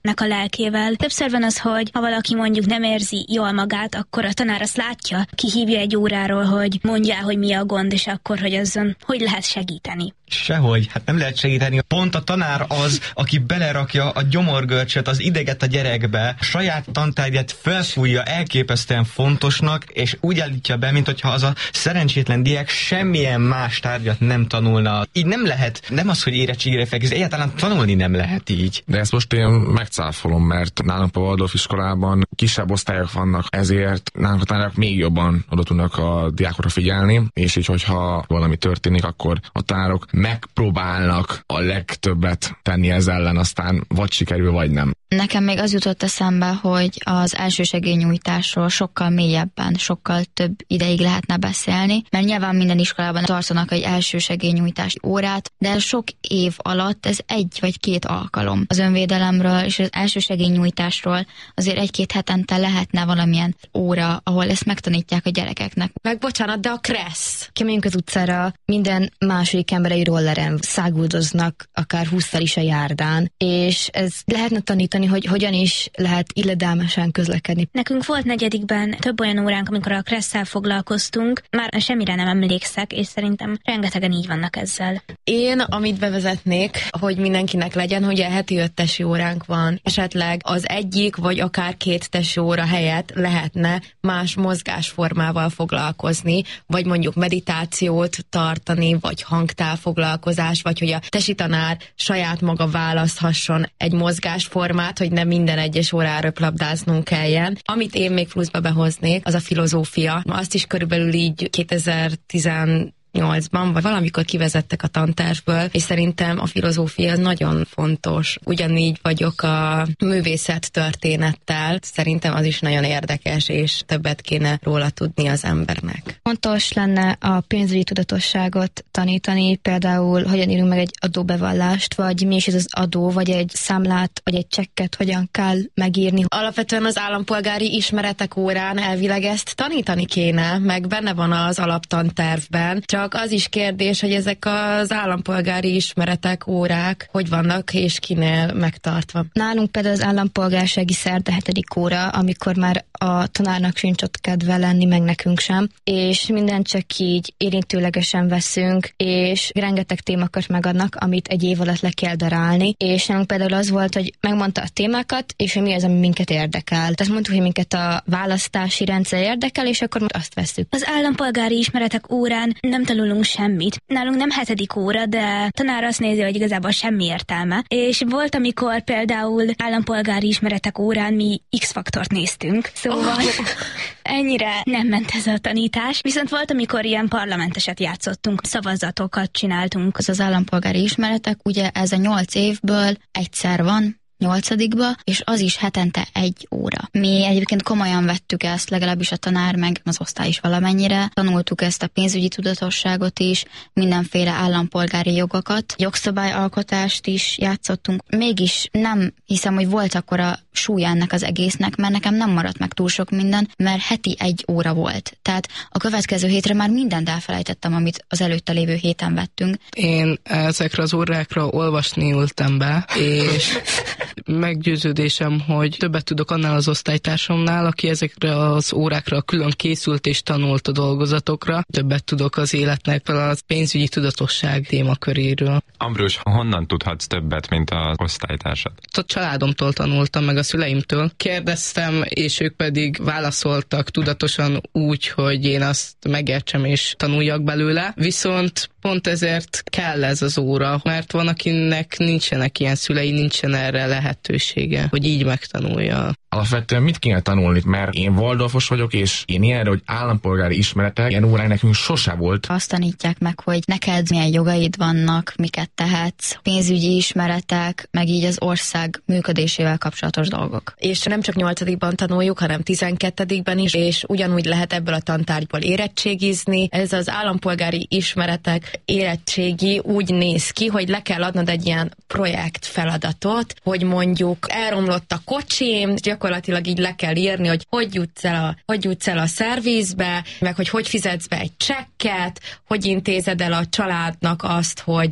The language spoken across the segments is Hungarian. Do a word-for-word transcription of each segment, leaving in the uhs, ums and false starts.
a lelkével. Többször van az, hogy ha valaki mondjuk nem érzi jól magát, akkor a tanár azt látja, kihívja egy óráról, hogy mondja, hogy mi a gond, és akkor, hogy azon hogy lehet segíteni. Sehogy, hát nem lehet segíteni. Pont a tanár az, aki belerakja a gyomorgörcsöt, az ideget a gyerekbe, a saját tantárgyát felfújja elképesztően fontosnak, és úgy állítja be, mint hogyha az a szerencsétlen diák semmilyen más tárgyat nem tanulna. Így nem lehet, nem az, hogy érettségére fekszik, egyáltalán tanulni nem lehet így. De ezt most én megcáfolom, mert nálunk a Waldorf iskolában kisebb osztályok vannak, ezért nálunk a tanárok még jobban oda tudnak a diákokra figyelni, és így, hogyha valami történik, akkor a tanárok megpróbálnak a legtöbbet tenni ezzel ellen, aztán vagy sikerül, vagy nem. Nekem még az jutott eszembe, hogy az elsősegélynyújtásról sokkal mélyebben, sokkal több ideig lehetne beszélni, mert nyilván minden iskolában tartanak egy elsősegélynyújtás órát, de sok év alatt ez egy vagy két alkalom. Az önvédelemről és az elsősegélynyújtásról azért egy-két hetente lehetne valamilyen óra, ahol ezt megtanítják a gyerekeknek. Meg bocsánat, de a kressz. Kimegyünk az utcára, minden második ember egy rolleren száguldoznak, akár húszszal is a járdán, és ez lehetne tanítani, hogy hogyan is lehet illedelmesen közlekedni. Nekünk volt negyedikben több olyan óránk, amikor a kresszel foglalkoztunk, már semmire nem emlékszek, és szerintem rengetegen így vannak ezzel. Én, amit bevezetnék, hogy mindenkinek legyen, hogy a heti öt tesi óránk van, esetleg az egyik, vagy akár két tesi óra helyett lehetne más mozgásformával foglalkozni, vagy mondjuk meditációt tartani, vagy hangtálfoglalkozás, vagy hogy a tesi tanár saját maga választhasson egy mozgásformát, hogy nem minden egyes órára röplabdáznunk kelljen. Amit én még pluszba behoznék, az a filozófia. Azt is körülbelül így kétezer-tizennyolcban, vagy valamikor kivezettek a tantervből, és szerintem a filozófia az nagyon fontos. Ugyanígy vagyok a művészet történettel, szerintem az is nagyon érdekes, és többet kéne róla tudni az embernek. Fontos lenne a pénzügyi tudatosságot tanítani, például hogyan írunk meg egy adóbevallást, vagy mi is ez az adó, vagy egy számlát, vagy egy csekket hogyan kell megírni. Alapvetően az állampolgári ismeretek órán elvileg ezt tanítani kéne, meg benne van az alaptantervben, csak az is kérdés, hogy ezek az állampolgári ismeretek, órák hogy vannak és kinél megtartva. Nálunk például az állampolgársági szerda hetedik óra, amikor már a tanárnak sincs ott kedve lenni, meg nekünk sem, és mindent csak így érintőlegesen veszünk, és rengeteg témakört megadnak, amit egy év alatt le kell darálni, és nálunk például az volt, hogy megmondta a témákat, és hogy mi az, ami minket érdekel. Tehát mondtuk, hogy minket a választási rendszer érdekel, és akkor azt veszük. Az állampolgári ismeretek órán nem tanulunk semmit. Nálunk nem hetedik óra, de tanár azt nézi, hogy igazából semmi értelme. És volt, amikor például állampolgári ismeretek órán mi X-faktort néztünk. Szóval oh. ennyire nem ment ez a tanítás. Viszont volt, amikor ilyen parlamenteset játszottunk, szavazatokat csináltunk. Az az állampolgári ismeretek, ugye ez a nyolc évből egyszer van, nyolcadikba, és az is hetente egy óra. Mi egyébként komolyan vettük ezt, legalábbis a tanár, meg az osztály is valamennyire. Tanultuk ezt a pénzügyi tudatosságot is, mindenféle állampolgári jogokat, jogszabályalkotást is játszottunk. Mégis nem hiszem, hogy volt akkora súlya ennek az egésznek, mert nekem nem maradt meg túl sok minden, mert heti egy óra volt. Tehát a következő hétre már mindent elfelejtettem, amit az előtte lévő héten vettünk. Én ezekre az órákra olvasni ültem be, és meggyőződésem, hogy többet tudok annál az osztálytársamnál, aki ezekre az órákra külön készült és tanult a dolgozatokra. Többet tudok az életnek a pénzügyi tudatosság témaköréről. Ambrus, honnan tudhatsz többet, mint az osztálytársad? A családomtól tanultam, meg a szüleimtől. Kérdeztem, és ők pedig válaszoltak tudatosan úgy, hogy én azt megértsem és tanuljak belőle. Viszont pont ezért kell ez az óra, mert van, akinek nincsenek ilyen szülei, nincsen erre lehetősége, hogy így megtanulja. Alapvetően mit kéne tanulni, mert én Waldorfos vagyok, és én ilyenre, hogy állampolgári ismeretek, ilyen órán nekünk sose volt. Azt tanítják meg, hogy neked milyen jogaid vannak, miket tehetsz, pénzügyi ismeretek, meg így az ország működésével kapcsolatos dolgok. És nem csak nyolcadikban tanuljuk, hanem tizenkettedikben is, és ugyanúgy lehet ebből a tantárgyból érettségizni. Ez az állampolgári ismeretek érettségi úgy néz ki, hogy le kell adnod egy ilyen projekt feladatot, hogy mondjuk elromlott a kocsim, gyakorlatilag így le kell írni, hogy hogy jutsz el a, hogy jutsz el a szervizbe, meg hogy hogy fizetsz be egy csekket, hogy intézed el a családnak azt, hogy össze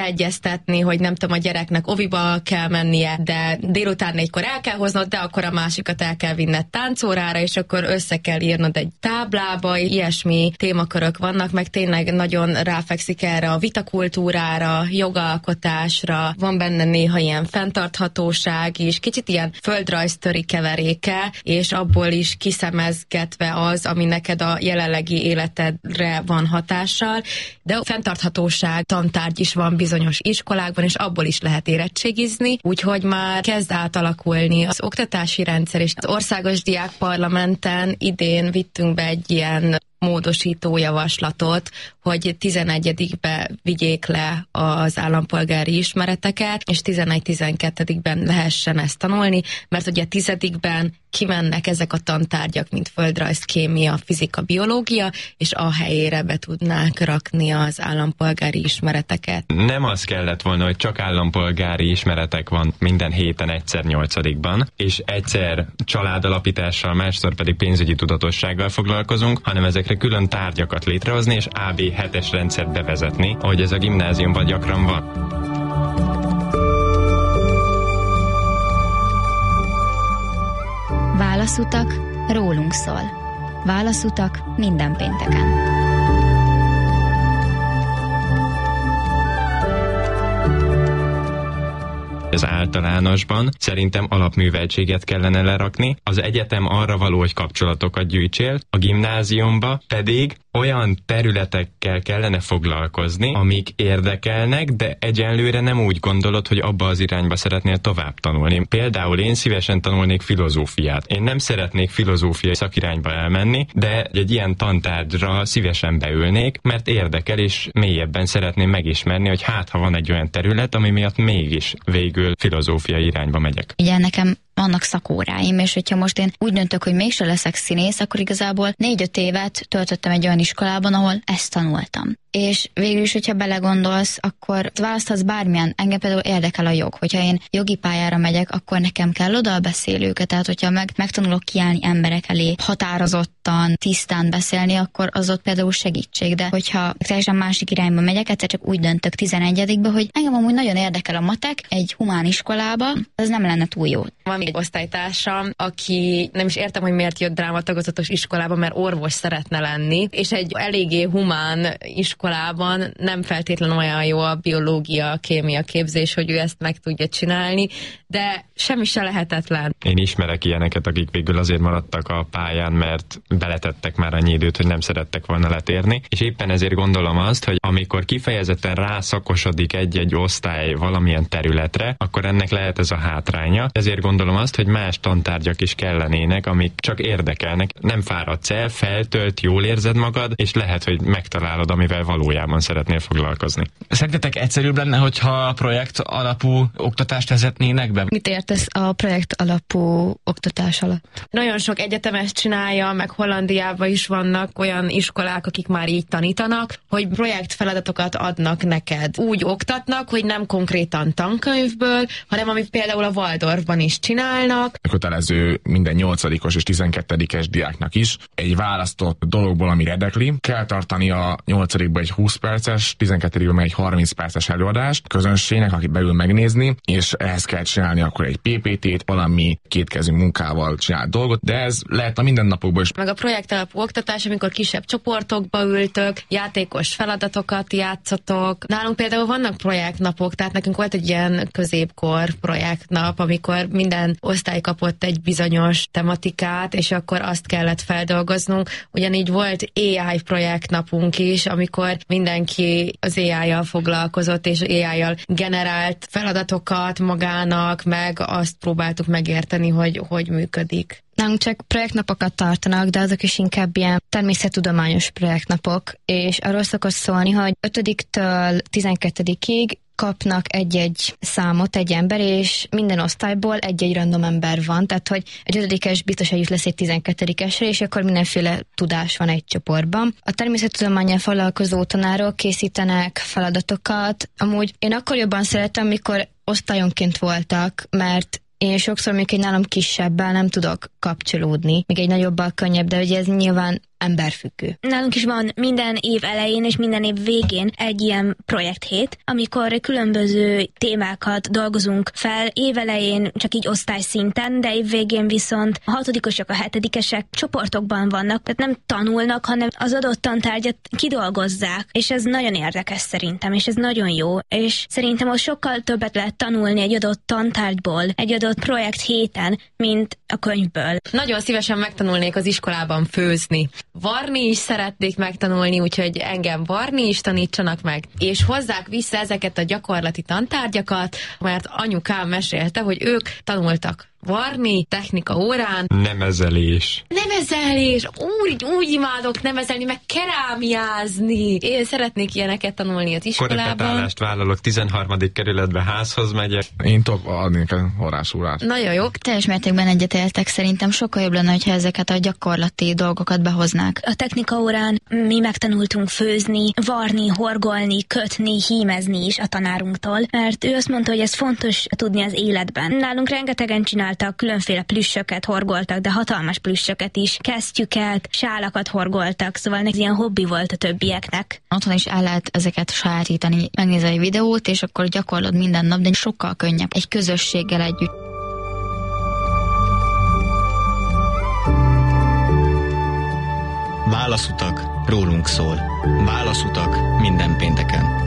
leegyeztetni, hogy nem tudom, a gyereknek oviba kell mennie, de délután négykor el kell hoznod, de akkor a másikat el kell vinned táncórára, és akkor össze kell írnod egy táblába, ilyesmi témakörök vannak, meg tényleg nagyon ráfekszik erre a vitakultúrára, jogalkotásra, van benne néha ilyen fenntarthatóság is, kicsit ilyen földrajztöri keveréke, és abból is kiszemezgetve az, ami neked a jelenlegi életedre van hatással, de a fenntarthatóság tantárgy is van bizonyos iskolákban, és abból is lehet érettségizni, úgyhogy már kezd átalakulni az oktatási rendszer, és az Országos Diákparlamenten idén vittünk be egy ilyen módosító javaslatot, hogy tizenegyedikbe vigyék le az állampolgári ismereteket, és tizenegy-tizenkettedikben lehessen ezt tanulni, mert ugye tizedikben kimennek ezek a tantárgyak, mint földrajz, kémia, fizika, biológia, és a helyére be tudnák rakni az állampolgári ismereteket. Nem az kellett volna, hogy csak állampolgári ismeretek van minden héten egyszer nyolcadikban, és egyszer családalapítással, másszor pedig pénzügyi tudatossággal foglalkozunk, hanem ezekre külön tárgyakat létrehozni, és á bé hetes rendszert bevezetni, ahogy ez a gimnáziumban gyakran van. Válaszutak rólunk szól. Válaszutak minden pénteken. Az általánosban szerintem alapműveltséget kellene lerakni, az egyetem arra való, hogy kapcsolatokat gyűjtsél, a gimnáziumba pedig olyan területekkel kellene foglalkozni, amik érdekelnek, de egyenlőre nem úgy gondolod, hogy abba az irányba szeretnél tovább tanulni. Például én szívesen tanulnék filozófiát. Én nem szeretnék filozófiai szakirányba elmenni, de egy ilyen tantárgyra szívesen beülnék, mert érdekel, és mélyebben szeretném megismerni, hogy hát, ha van egy olyan terület, ami miatt mégis végül filozófiai irányba megyek. Ugye nekem vannak szakóráim, és hogyha most én úgy döntök, hogy mégse leszek színész, akkor igazából négy-öt évet töltöttem egy olyan iskolában, ahol ezt tanultam. És végül is, hogyha belegondolsz, akkor választhatsz bármilyen, engem például érdekel a jog. Hogyha én jogi pályára megyek, akkor nekem kell oda a beszélőket, tehát hogyha meg, megtanulok kiállni emberek elé, határozottan, tisztán beszélni, akkor az ott például segítség. De hogyha teljesen másik irányba megyek, egyszer csak úgy döntök tizenegyedikbe, hogy engem amúgy nagyon érdekel a matek egy humán iskolába, ez nem lenne túl jó. Van egy osztálytársam, aki nem is értem, hogy miért jött drámatagozatos iskolába, mert orvos szeretne lenni, és egy eléggé humán iskolában nem feltétlenül olyan jó a biológia, a kémia képzés, hogy ő ezt meg tudja csinálni, de semmi se lehetetlen. Én ismerek ilyeneket, akik végül azért maradtak a pályán, mert beletettek már annyi időt, hogy nem szerettek volna letérni, és éppen ezért gondolom azt, hogy amikor kifejezetten rászakosodik egy-egy osztály valamilyen területre, akkor ennek lehet ez a hátránya. Ezért gondolom azt, hogy más tantárgyak is kellenének, amik csak érdekelnek. Nem fáradsz el, feltölt, jól érzed magad, és lehet, hogy megtalálod, amivel valójában szeretnél foglalkozni. Szerintetek egyszerűbb lenne, hogyha projekt alapú oktatást vezetnének be? Mit értesz a projekt alapú oktatás alatt? Nagyon sok egyetemes csinálja, meg Hollandiában is vannak olyan iskolák, akik már így tanítanak, hogy projektfeladatokat adnak neked. Úgy oktatnak, hogy nem konkrétan tankönyvből, hanem amit például a Waldorfban is csinálnak. Kötelező minden nyolcadikos és tizenkettedikes diáknak is egy választott dologból, ami érdekli. Kell tartani a nyolcadikban egy húsz perces, tizenkettedikben egy harminc perces előadást közönségnek, aki beül megnézni, és ehhez kell csinálni akkor egy pé pé té-t, valami kétkezű munkával csinált dolgot, de ez lehet a mindennapokban is. Meg a projektalapú oktatás, amikor kisebb csoportokba ültök, játékos feladatokat játszatok. Nálunk például vannak projektnapok, tehát nekünk volt egy ilyen középkor projektnap, amikor minden osztály kapott egy bizonyos tematikát, és akkor azt kellett feldolgoznunk. Ugyanígy volt á i projektnapunk is, amikor mindenki az á i-jal foglalkozott, és á i-jal generált feladatokat magának, meg azt próbáltuk megérteni, hogy hogy működik. Nálunk csak projektnapokat tartanak, de azok is inkább ilyen természettudományos projektnapok, és arról szokott szólni, hogy ötödiktől tizenkettedikig kapnak egy-egy számot egy ember, és minden osztályból egy-egy random ember van, tehát hogy egy ötödikes biztos eljut lesz egy tizenkettedikesre, és akkor mindenféle tudás van egy csoportban. A természettudománnyal foglalkozó tanárok készítenek feladatokat. Amúgy én akkor jobban szeretem, amikor osztályonként voltak, mert én sokszor még egy nálam kisebbel nem tudok kapcsolódni, még egy nagyobbal könnyebb, de ugye ez nyilván emberfüggő. Nálunk is van minden év elején és minden év végén egy ilyen projekthét, amikor különböző témákat dolgozunk fel, év elején csak így osztályszinten, de év végén viszont a hatodikosok, a hetedikesek csoportokban vannak, tehát nem tanulnak, hanem az adott tantárgyat kidolgozzák, és ez nagyon érdekes szerintem, és ez nagyon jó, és szerintem ott sokkal többet lehet tanulni egy adott tantárgyból, egy adott projekt héten, mint a könyvből. Nagyon szívesen megtanulnék az iskolában főzni. Varni is szeretnék megtanulni, úgyhogy engem varni is tanítsanak meg. És hozzák vissza ezeket a gyakorlati tantárgyakat, mert anyukám mesélte, hogy ők tanultak varni, technika órán. Nemezelés. Nemezelés! Úgy, úgy imádok nemezelni, meg kerámiázni. Én szeretnék ilyeneket tanulni az iskolában. Korepetálást vállalok, tizenharmadik kerületbe házhoz megyek. Én tudok adni a varázsórát. Nagyon jó. Teljes mértékben egyetértek, szerintem sokkal jobb lenne, hogyha ezeket a gyakorlati dolgokat behoznák. A technika órán mi megtanultunk főzni, varni, horgolni, kötni, hímezni is a tanárunktól, mert ő azt mondta, hogy ez fontos tudni az életben. Nálunk rengetegen csináltak különféle plüssöket, horgoltak, de hatalmas plüssöket is, kesztyüket, sálakat horgoltak, szóval ez ilyen hobbi volt a többieknek. Otthon is el lehet ezeket sajátítani, megnézel egy videót, és akkor gyakorlod minden nap, de sokkal könnyebb egy közösséggel együtt. Válaszutak rólunk szól. Válaszutak minden pénteken.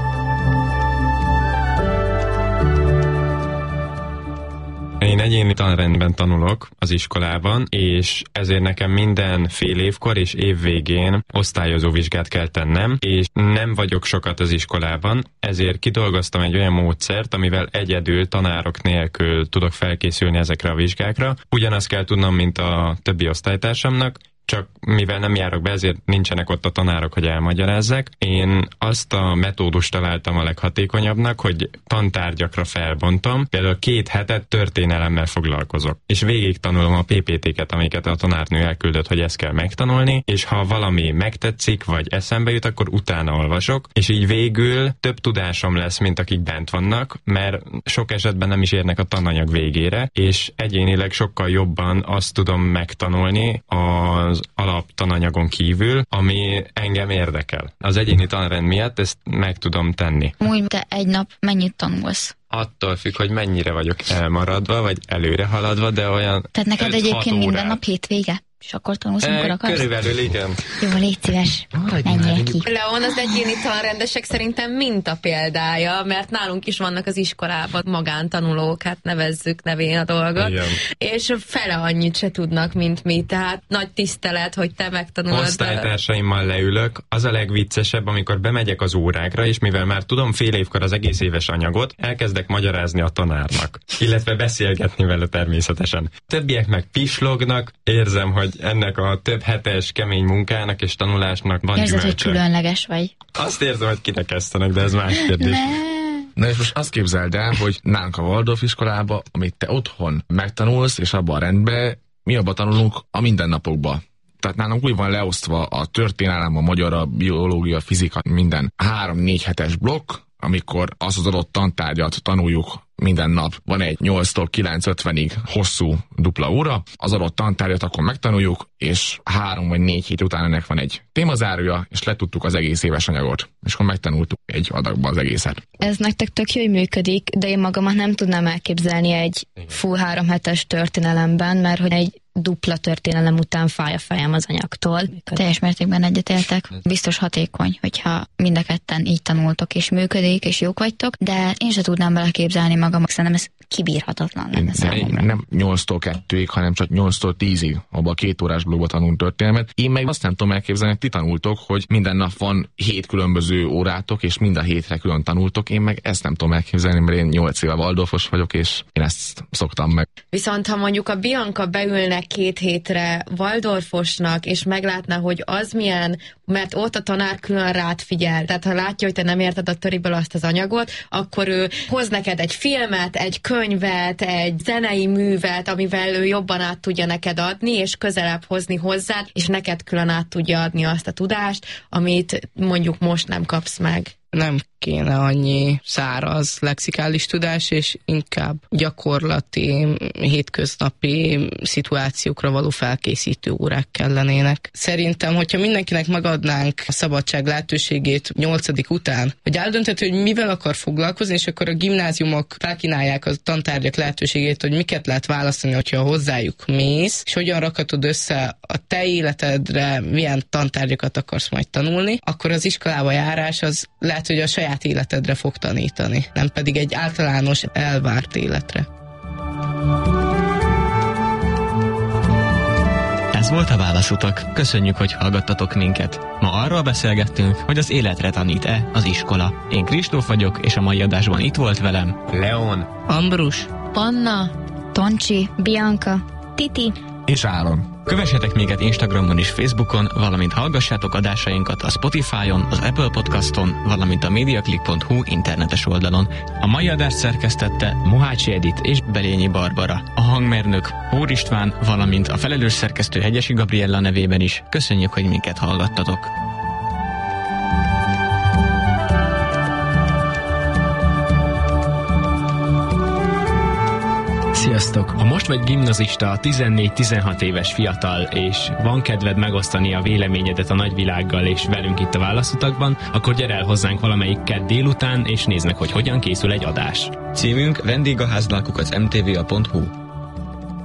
Én egyéni tanrendben tanulok az iskolában, és ezért nekem minden fél évkor és év végén osztályozó vizsgát kell tennem, és nem vagyok sokat az iskolában, ezért kidolgoztam egy olyan módszert, amivel egyedül tanárok nélkül tudok felkészülni ezekre a vizsgákra. Ugyanazt kell tudnom, mint a többi osztálytársamnak, csak mivel nem járok be, ezért nincsenek ott a tanárok, hogy elmagyarázzák. Én azt a metódust találtam a leghatékonyabbnak, hogy tantárgyakra felbontom, például két hetet történelemmel foglalkozok, és végig tanulom a pé pé té-ket, amiket a tanárnő elküldött, hogy ezt kell megtanulni, és ha valami megtetszik, vagy eszembe jut, akkor utána olvasok, és így végül több tudásom lesz, mint akik bent vannak, mert sok esetben nem is érnek a tananyag végére, és egyénileg sokkal jobban azt tudom megtanulni az alaptananyagon kívül, ami engem érdekel. Az egyéni tanrend miatt ezt meg tudom tenni. Úgy, te egy nap mennyit tanulsz? Attól függ, hogy mennyire vagyok elmaradva, vagy előre haladva, de olyan Tehát neked egyébként órát. minden nap hétvége? És akkor tanulsz, amikor akarsz? Körülbelül igen. Jó, légy szíves, menjél ki. Leon az egyéni tanrendesek szerintem minta példája, mert nálunk is vannak az iskolában magántanulók, hát nevezzük nevén a dolgot, Igen. és fele annyit se tudnak, mint mi, tehát nagy tisztelet, hogy te megtanulod. Osztálytársaimmal leülök, az a legviccesebb, amikor bemegyek az órákra, és mivel már tudom fél évkor az egész éves anyagot, elkezdek magyarázni a tanárnak, illetve beszélgetni vele természetesen. Többiek meg pislognak, érzem, hogy ennek a több hetes kemény munkának és tanulásnak van Érzed, gyümölcse. hogy különleges vagy. Azt érzem, hogy kirekesztenek, de ez más kérdés. Ne. Na és most azt képzeld el, hogy nálunk a Waldorf iskolába, amit te otthon megtanulsz, és abban a rendben, mi abban tanulunk a mindennapokban. Tehát nálunk úgy van leosztva a történelem, a magyar, a biológia, a fizika, minden három-négy hetes blokk, amikor azt az adott tantárgyat tanuljuk minden nap. Van egy nyolctól kilenc ötvenig hosszú dupla óra, az adott tantárgyat akkor megtanuljuk, és három vagy négy hét után ennek van egy témazárója, és letudtuk az egész éves anyagot, és akkor megtanultuk egy adagba az egészet. Ez nektek tök jó, hogy működik, de én magamat nem tudnám elképzelni egy full három hetes történelemben, mert hogy egy dupla történelem után fáj a fejem az anyagtól. Teljes mértékben egyetértek. Biztos hatékony, hogyha mind a ketten így tanultok és működik, és jók vagytok, de én se tudnám beleképzelni magam, szerintem ez kibírhatatlan lenne számomra. Nem nyolctól kettőig, hanem csak nyolctól tízig, abban a két órás blogban tanulunk történelmet. Én meg azt nem tudom elképzelni, hogy ti tanultok, hogy minden nap van hét különböző órátok, és mind a hétre külön tanultok. Én meg ezt nem tudom elképzelni, mert én nyolc éve Waldorfos vagyok, és én ezt szoktam meg. Viszont ha mondjuk a Bianca beülne két hétre Waldorfosnak, és meglátná, hogy az milyen, mert ott a tanár külön rád figyel. Tehát ha látja, hogy te nem érted a töriből azt az anyagot, akkor ő hoz neked egy filmet, egy könyvet, egy zenei művet, amivel ő jobban át tudja neked adni, és közelebb hozni hozzád, és neked külön át tudja adni azt a tudást, amit mondjuk most nem kapsz meg. nem kéne annyi száraz lexikális tudás, és inkább gyakorlati, hétköznapi szituációkra való felkészítő órák kellenének. Szerintem, hogyha mindenkinek megadnánk a szabadság lehetőségét nyolcadik után, hogy eldönthető, hogy mivel akar foglalkozni, és akkor a gimnáziumok felkínálják a tantárgyak lehetőségét, hogy miket lehet választani, hogyha hozzájuk mész, és hogyan rakhatod össze a te életedre, milyen tantárgyakat akarsz majd tanulni, akkor az iskolába járás az lehet, hogy a saját életedre fog tanítani, nem pedig egy általános elvárt életre. Ez volt a Válaszutak. Köszönjük, hogy hallgattatok minket. Ma arról beszélgettünk, hogy az életre tanít-e az iskola. Én Kristóf vagyok, és a mai adásban itt volt velem Leon, Ambrus, Panna, Toncsi, Bianca, Titi. És Áron. Kövessetek minket Instagramon és Facebookon, valamint hallgassátok adásainkat a Spotify-on, az Apple Podcaston, valamint a mediaclick pont hu internetes oldalon. A mai adást szerkesztette Mohácsi Edit és Belényi Barbara. A hangmérnök Pór István, valamint a felelős szerkesztő Hegyesi Gabriella nevében is köszönjük, hogy minket hallgattatok. Sziasztok! Ha most vagy gimnazista, tizennégy-tizenhat éves fiatal, és van kedved megosztani a véleményedet a nagyvilággal és velünk itt a Válaszutakban, akkor gyere el hozzánk valamelyik kedd délután, és nézd meg, hogy hogyan készül egy adás. Címünk vendégaházlálkuk az em té vé á pont hu.